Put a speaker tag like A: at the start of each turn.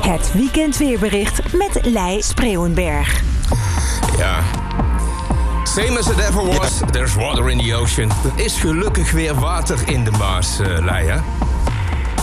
A: Het weekendweerbericht met Lei Spreeuwenberg.
B: Ja. Same as it ever was, there's water in the ocean. Er is gelukkig weer water in de Maas, Lei, hè?